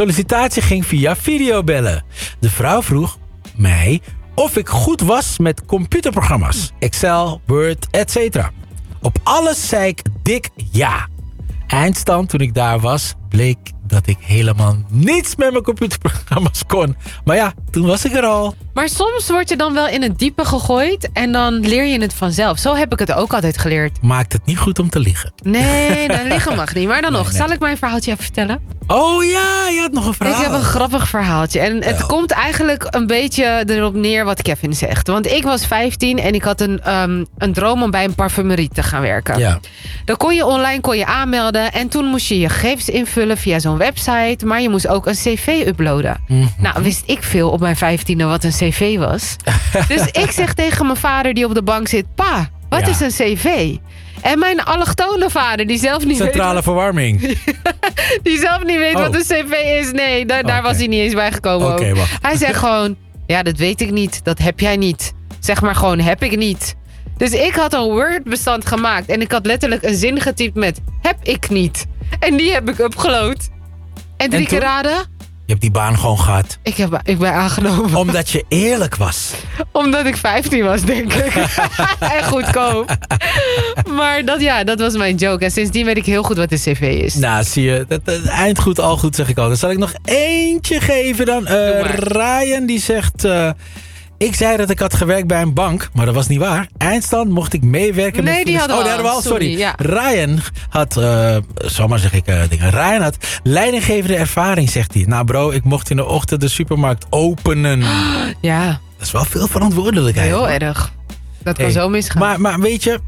sollicitatie ging via videobellen. De vrouw vroeg mij of ik goed was met computerprogramma's. Excel, Word, etc. Op alles zei ik dik ja. Eindstand toen ik daar was, bleek dat ik helemaal niets met mijn computerprogramma's kon. Maar ja, toen was ik er al. Maar soms word je dan wel in het diepe gegooid en dan leer je het vanzelf. Zo heb ik het ook altijd geleerd. Maakt het niet goed om te liegen. Nee, dan liegen mag niet. Maar dan nog, zal ik mijn verhaaltje even vertellen? Oh ja, je had nog een verhaal. Ik heb een grappig verhaaltje. En het komt eigenlijk een beetje erop neer wat Kevin zegt. Want ik was 15 en ik had een droom om bij een parfumerie te gaan werken. Ja. Dan kon je online aanmelden. En toen moest je je gegevens invullen via zo'n website. Maar je moest ook een cv uploaden. Mm-hmm. Nou, wist ik veel op mijn 15e wat een cv was. Dus ik zeg tegen mijn vader die op de bank zit: Pa, wat is een cv? En mijn allochtone vader, die zelf niet Centrale verwarming. die zelf niet weet wat een cv is. Nee, daar was hij niet eens bij gekomen. Okay, hij zegt gewoon, ja, dat weet ik niet. Dat heb jij niet. Zeg maar gewoon, heb ik niet. Dus ik had een Word-bestand gemaakt. En ik had letterlijk een zin getypt met heb ik niet. En die heb ik upgeload. En 3 keer raden. Je hebt die baan gewoon gehad. Ik ben aangenomen. Omdat je eerlijk was. Omdat ik 15 was, denk ik. En goedkoop. Maar dat was mijn joke. En sindsdien weet ik heel goed wat een cv is. Nou, zie je. Het eind goed, al goed, zeg ik al. Dan zal ik nog eentje geven dan. Ryan die zegt... ik zei dat ik had gewerkt bij een bank, maar dat was niet waar. Eindstand mocht ik meewerken met... die hadden we al. Die hadden we al, sorry. Ja. Ryan had, zomaar zeg ik dingen. Ryan had leidinggevende ervaring, zegt hij. Nou bro, ik mocht in de ochtend de supermarkt openen. Ja. Dat is wel veel verantwoordelijkheid. Heel erg. Dat kan zo misgaan. Maar weet je,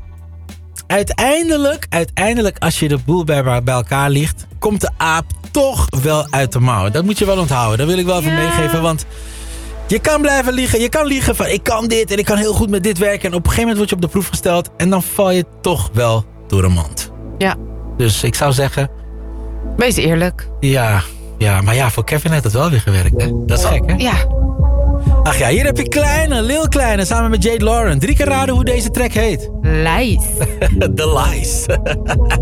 uiteindelijk als je de boel bij elkaar ligt, komt de aap toch wel uit de mouw. Dat moet je wel onthouden. Dat wil ik wel even meegeven, want... Je kan blijven liegen. Je kan liegen van ik kan dit en ik kan heel goed met dit werken. En op een gegeven moment word je op de proef gesteld. En dan val je toch wel door een mand. Ja. Dus ik zou zeggen... Wees eerlijk. Ja, maar ja, voor Kevin heeft het wel weer gewerkt. Hè? Dat is gek, hè? Ja. Ach ja, hier heb je Lil Kleine, samen met Jade Lauren. 3 keer raden hoe deze track heet. Lies. The Lies.